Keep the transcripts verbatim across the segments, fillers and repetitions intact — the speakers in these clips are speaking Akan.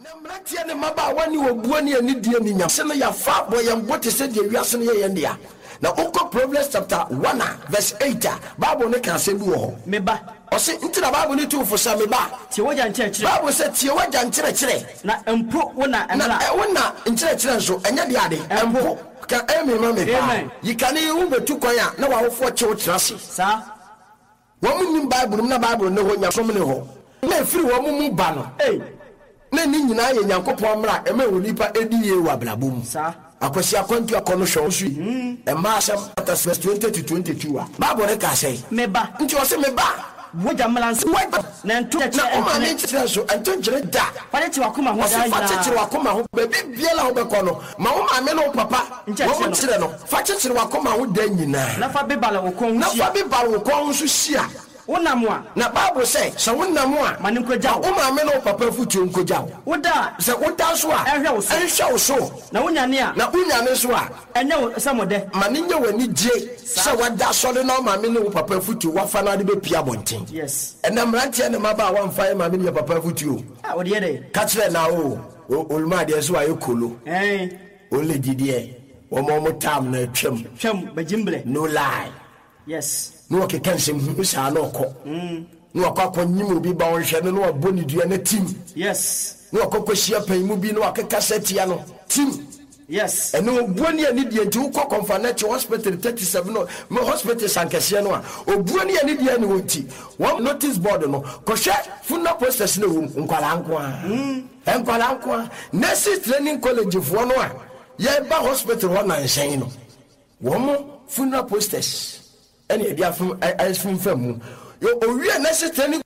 Namratia ne maba wani obuo ne ani die ni nyam. Se no ya fa boy yam bote se de wiase no ye ndia. Na Oko Proverbs chapter one verse eight. Bible ne kan se bi wo ho. Me ba. O se ntina Bible ne tu fo sa me ba. Tie waja nkyere kyere. Bible se tie waja nkyere kyere. Na empo wona emra. Na e wona nkyere kyere nso enye de ade. Empo ka emi ma me ba. Yikane yu betu kwan a na wa wo fo kye wo trase. Sa. Wo mu nim Bible na Bible ne ho nya som ne ho. Na efiri wo mu mu ba no. Eh. Na ni nyina ye Nyankopɔn mra e ma wo nipa edi ye wa blabom. Sa. Akwasi akwantu akono hwe osu e ma asem verse twenty to twenty-two a Bible re ka say me ba nti o se me ba woja mlanse na nto na o ma ne nkyere so ento nkyere da fare ti wakoma ho da ina fa kyere wakoma ho be biela ho be kono ma wo ma me no papa wo kyere no fa kyere wakoma ho da nyina na fa bibala wo kon na fa bibala wo kon so hia wonamwa na Bible say so wonamwa mane nkoja wo ma me no papa futu nkoja wo da se wo da so a ehwe wo so ehwe wo so na wonyane a na wonyane so a enye wo samode mane nye wani je se wada so le na ma me no papa futu wa fa na de be pia bonten yes ena mrantie ne maba wa mfa ma me ne papa futu o ah wo de de ka kire na o olma de so ayo kolo eh o le didie wo mo mo tam na twam twam bajimble no lie yes no ke kansem bisa na okọ mm no akọ nyim obi ba wonhwe no no aboni dua na tim yes no akọ hia pan mu bi no akeka setia no tim yes eno obuoni ani die nti ukọ Confirmation Hospital thirty-seven no me hospital sankese no a obuoni ani die ni wonti one notice board no kọhwe funeral process no nkwala nko a mm nkwala nko a nurse training college fo no a ye ba hospital ho na nsen no wo mo funeral posters any dia from as from fam yo owie na se training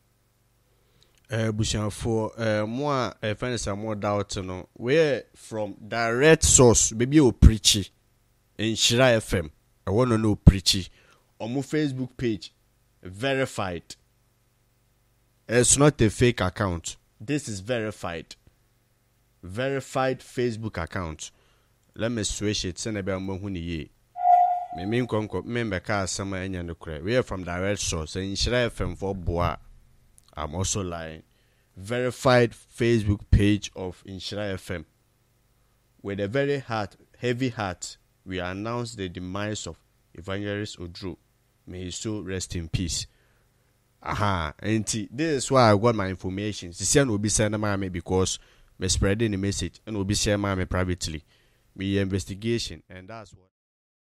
eh busianfo eh mo a eh friends are more doubt no we from direct source baby o preachy in Shira F M I want to know preachy on my Facebook page verified. It's not a fake account, this is verified verified Facebook account. Let me switch it send about mo hu ni ye me me nkonko member ka asama enya no kure. We are from direct source in Shira F M for boa. I'm also lying. Verified Facebook page of Inshira F M. With a very heart, heavy heart, we announce the demise of Evangelist Odru. May his soul rest in peace. Aha, and this is why I got my information. Sisian will be sending me because me spreading the message and will be sharing me privately. Me investigation, and that's what.